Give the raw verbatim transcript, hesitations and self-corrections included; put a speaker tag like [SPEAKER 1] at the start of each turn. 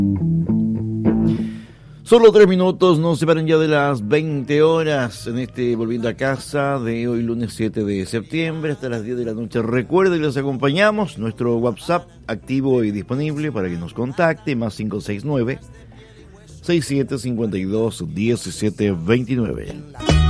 [SPEAKER 1] Solo tres minutos nos separan ya de las veinte horas en este Volviendo a Casa de hoy lunes siete de septiembre hasta las diez de la noche. Recuerden que les acompañamos, nuestro WhatsApp activo y disponible para que nos contacte, más cinco seis nueve, seis siete cinco dos, uno siete dos nueve.